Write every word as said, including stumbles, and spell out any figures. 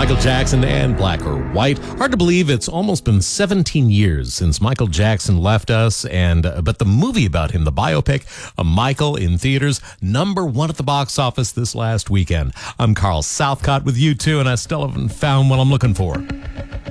Michael Jackson and Black or White. Hard to believe it's almost been seventeen years since Michael Jackson left us, and uh, but the movie about him, the biopic, uh, Michael, in theaters, number one at the box office this last weekend. I'm Carl Southcott with you too, and I still haven't found what I'm looking for.